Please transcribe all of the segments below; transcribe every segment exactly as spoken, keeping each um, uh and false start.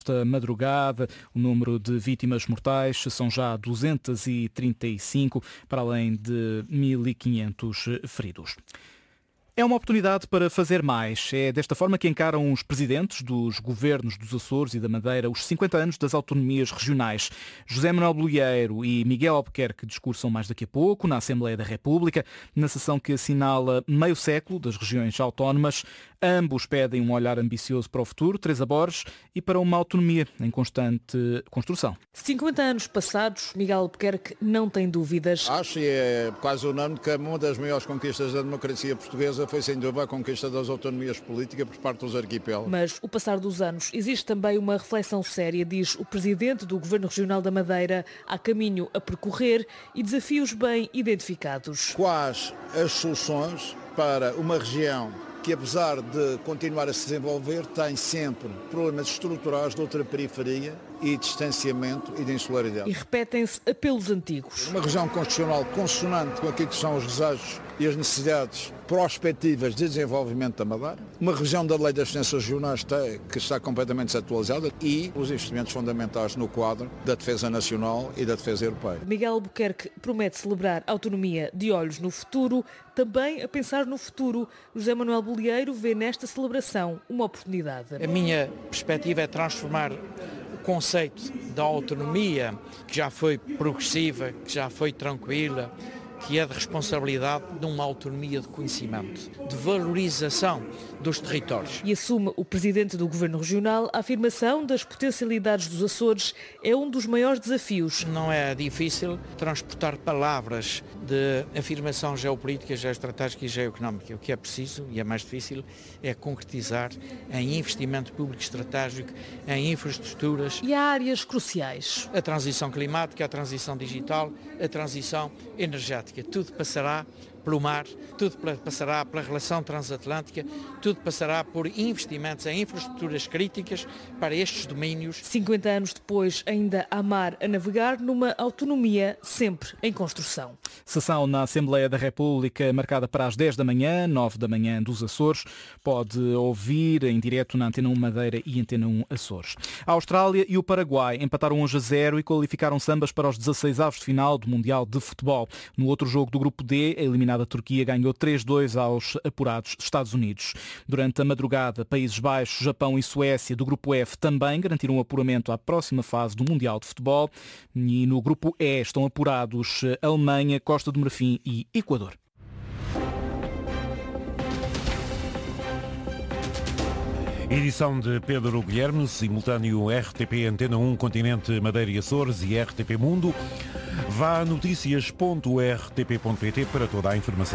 Esta madrugada, o número de vítimas mortais são já duzentos e trinta e cinco, para além de mil e quinhentos feridos. É uma oportunidade para fazer mais. É desta forma que encaram os presidentes dos governos dos Açores e da Madeira os cinquenta anos das autonomias regionais. José Manuel Bolieiro e Miguel Albuquerque discursam mais daqui a pouco na Assembleia da República, na sessão que assinala meio século das regiões autónomas. Ambos pedem um olhar ambicioso para o futuro, Teresa Borges, e para uma autonomia em constante construção. cinquenta anos passados, Miguel Albuquerque não tem dúvidas. Acho, e é quase unânime, que uma das maiores conquistas da democracia portuguesa foi sem dúvida a conquista das autonomias políticas por parte dos arquipélagos. Mas o passar dos anos existe também uma reflexão séria, diz o presidente do Governo Regional da Madeira. Há caminho a percorrer e desafios bem identificados. Quais as soluções para uma região que, apesar de continuar a se desenvolver, tem sempre problemas estruturais de outra periferia e distanciamento e de insularidade. E repetem-se apelos antigos. Uma região constitucional consonante com aquilo que são os desejos e as necessidades prospectivas de desenvolvimento da Madeira. Uma região da Lei das Finanças Regionais que está completamente desatualizada e os investimentos fundamentais no quadro da defesa nacional e da defesa europeia. Miguel Albuquerque promete celebrar a autonomia de olhos no futuro, também a pensar no futuro. José Manuel Bolieiro vê nesta celebração uma oportunidade. A minha perspectiva é transformar o conceito da autonomia, que já foi progressiva, que já foi tranquila, que é de responsabilidade, de uma autonomia de conhecimento, de valorização dos territórios. E assume o presidente do Governo Regional a afirmação das potencialidades dos Açores é um dos maiores desafios. Não é difícil transportar palavras de afirmação geopolítica, geoestratégica e geoeconómica. O que é preciso, e é mais difícil, é concretizar em investimento público estratégico, em infraestruturas. E há áreas cruciais. A transição climática, a transição digital, a transição energética. Tudo passará pelo mar, tudo passará pela relação transatlântica, tudo passará por investimentos em infraestruturas críticas para estes domínios. cinquenta anos depois, ainda há mar a navegar numa autonomia sempre em construção. Sessão na Assembleia da República marcada para as dez da manhã, nove da manhã dos Açores. Pode ouvir em direto na Antena um Madeira e Antena um Açores. A Austrália e o Paraguai empataram um a zero e qualificaram-se ambas para os dezasseis avos de final do Mundial de Futebol. No outro jogo do Grupo D, a eliminada A Turquia ganhou três a dois aos apurados Estados Unidos. Durante a madrugada, Países Baixos, Japão e Suécia do Grupo F também garantiram o apuramento à próxima fase do Mundial de Futebol. E no Grupo E estão apurados Alemanha, Costa do Marfim e Equador. Edição de Pedro Guilherme, simultâneo R T P Antena um Continente Madeira e Açores e R T P Mundo. Vá a notícias ponto r t p ponto p t para toda a informação.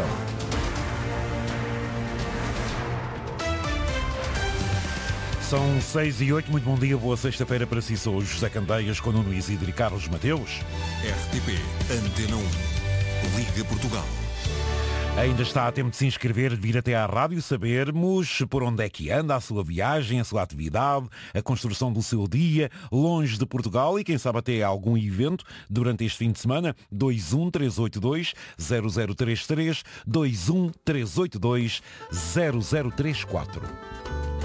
São seis e oito, muito bom dia, boa sexta-feira para si. Sou José Candeias com Nuno Isidro e Carlos Mateus. R T P Antena um, Liga Portugal. Ainda está a tempo de se inscrever, de vir até à rádio, sabermos por onde é que anda a sua viagem, a sua atividade, a construção do seu dia, longe de Portugal e quem sabe até algum evento durante este fim de semana. dois um três oito dois zero zero três três, dois um três oito dois zero zero três quatro.